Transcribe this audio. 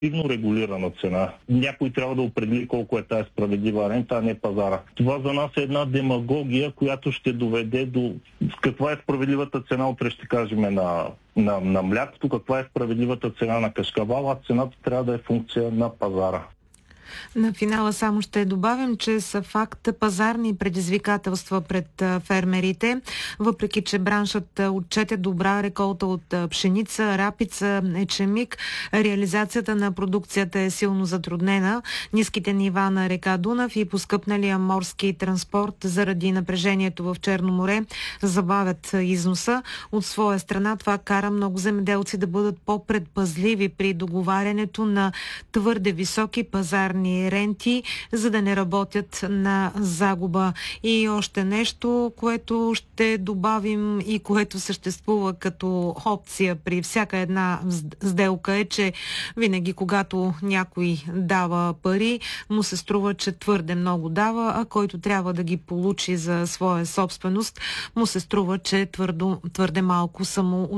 активно регулирана цена. Някой трябва да определи колко е тази справедлива рента, а не пазара. Това за нас е една демагогия, която ще доведе до каква е справедливата цена, утре ще кажем на млякото, каква е справедливата цена на кашкавала, а цената трябва да е функция на пазара. На финала само ще добавим, че са факт пазарни предизвикателства пред фермерите, въпреки че браншът отчете добра реколта от пшеница, рапица, ечемик. Реализацията на продукцията е силно затруднена. Ниските нива на река Дунав и поскъпналия морски транспорт заради напрежението в Черно море забавят износа. От своя страна това кара много земеделци да бъдат по-предпазливи при договарянето на твърде високи пазарни ренти, за да не работят на загуба. И още нещо, което ще добавим и което съществува като опция при всяка една сделка е, че винаги когато някой дава пари, му се струва, че твърде много дава, а който трябва да ги получи за своя собственост, му се струва, че твърде малко са му